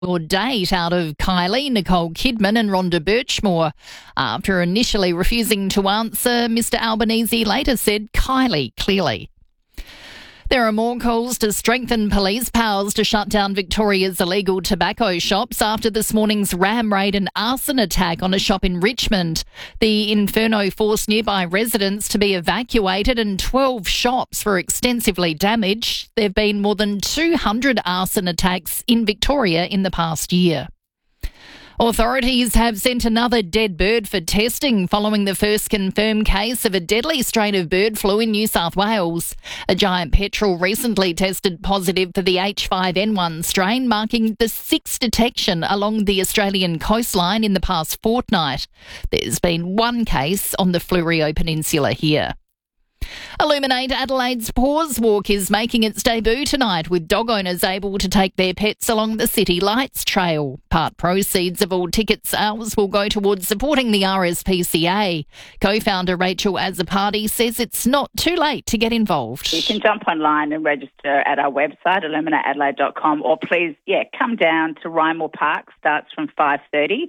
or date out of Kylie, Nicole Kidman and Rhonda Birchmore. After initially refusing to answer, Mr Albanese later said Kylie, clearly. There are more calls to strengthen police powers to shut down Victoria's illegal tobacco shops after this morning's ram raid and arson attack on a shop in Richmond. The Inferno forced nearby residents to be evacuated and 12 shops were extensively damaged. There have been more than 200 arson attacks in Victoria in the past year. Authorities have sent another dead bird for testing following the first confirmed case of a deadly strain of bird flu in New South Wales. A giant petrel recently tested positive for the H5N1 strain, marking the sixth detection along the Australian coastline in the past fortnight. There's been one case on the Fleurieu Peninsula here. Illuminate Adelaide's Paws Walk is making its debut tonight, with dog owners able to take their pets along the City Lights Trail. Part proceeds of all ticket sales will go towards supporting the RSPCA. Co-founder Rachel Azzopardi says it's not too late to get involved. You can jump online and register at our website, illuminateadelaide.com, or please, come down to Rymore Park. Starts from 5:30.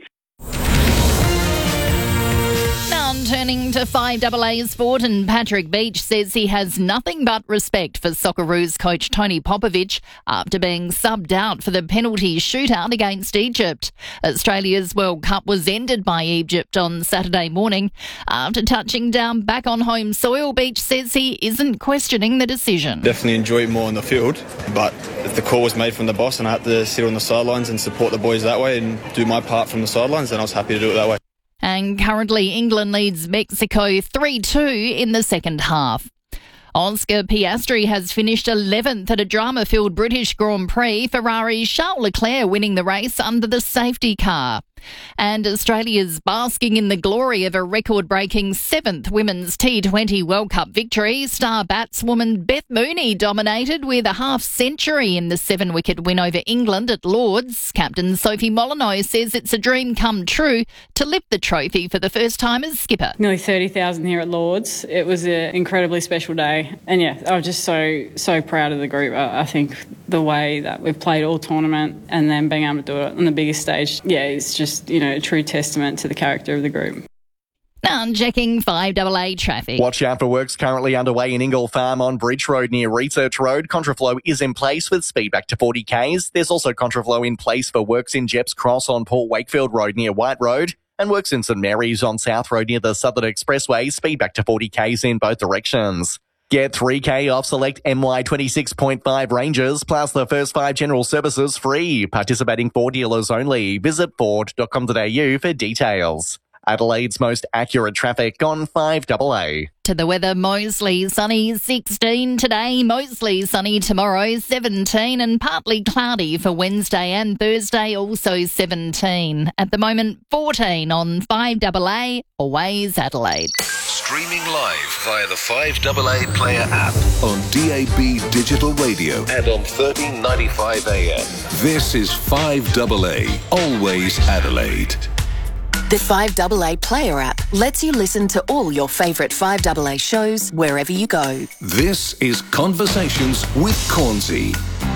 Now turning to 5AA sport, and Patrick Beach says he has nothing but respect for Socceroos coach Tony Popovic after being subbed out for the penalty shootout against Egypt. Australia's World Cup was ended by Egypt on Saturday morning. After touching down back on home soil, Beach says he isn't questioning the decision. Definitely enjoy it more on the field, but if the call was made from the boss and I had to sit on the sidelines and support the boys that way and do my part from the sidelines, then I was happy to do it that way. And currently England leads Mexico 3-2 in the second half. Oscar Piastri has finished 11th at a drama-filled British Grand Prix, Ferrari's Charles Leclerc winning the race under the safety car. And Australia's basking in the glory of a record-breaking 7th Women's T20 World Cup victory. Star batswoman Beth Mooney dominated with a half-century in the 7-wicket win over England at Lord's. Captain Sophie Molyneux says it's a dream come true to lift the trophy for the first time as skipper. Nearly 30,000 here at Lord's. It was an incredibly special day. And I was just so proud of the group. I think the way that we've played all tournament and then being able to do it on the biggest stage, it's just a true testament to the character of the group. Now checking 5AA traffic. Watch out for works currently underway in Ingle Farm on Bridge Road near Research Road. Contraflow is in place with speed back to 40 k's. There's also contraflow in place for works in Jepps Cross on Port Wakefield Road near White Road, and works in St Mary's on South Road near the Southern Expressway. Speed back to 40 k's in both directions. Get 3K off select MY 26.5 ranges, plus the first 5 general services free. Participating Ford dealers only. Visit Ford.com.au for details. Adelaide's most accurate traffic on 5AA. To the weather, mostly sunny, 16 today, mostly sunny tomorrow, 17, and partly cloudy for Wednesday and Thursday, also 17. At the moment, 14 on 5AA, always Adelaide. Streaming live via the 5AA Player app on DAB Digital Radio and on 1395 AM. This is 5AA, always Adelaide. The 5AA Player app lets you listen to all your favourite 5AA shows wherever you go. This is Conversations with Cornsey.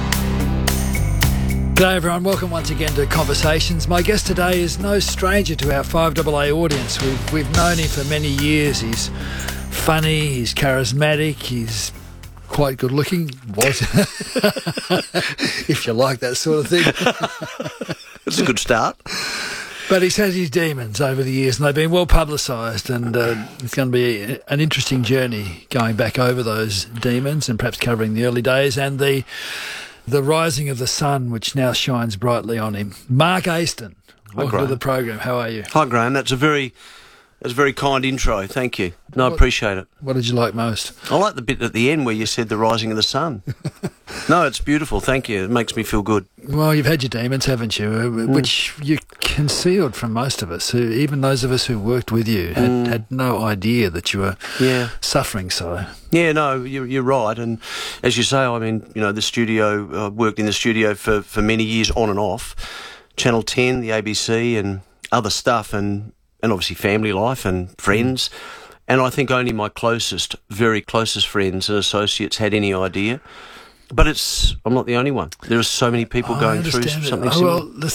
G'day everyone, welcome once again to Conversations. My guest today is no stranger to our 5AA audience. We've known him for many years. He's funny, he's charismatic, he's quite good looking. Was if you like that sort of thing. It's a good start. But he's had his demons over the years, and they've been well publicised, and it's going to be an interesting journey going back over those demons and perhaps covering the early days and the rising of the sun, which now shines brightly on him. Mark Aston, welcome to the program. How are you? Hi, Graham. That's a very kind intro. Thank you. No, I appreciate it. What did you like most? I like the bit at the end where you said the rising of the sun. No, it's beautiful. Thank you. It makes me feel good. Well, you've had your demons, haven't you? Which you concealed from most of us, who, even those of us who worked with you, had no idea that you were suffering so. Yeah, no, you're right. And as you say, I mean, the studio, I worked in the studio for many years on and off. Channel 10, the ABC and other stuff, and obviously family life and friends. And I think only my very closest friends and associates had any idea. But I'm not the only one. There are so many people going through something similar. Well,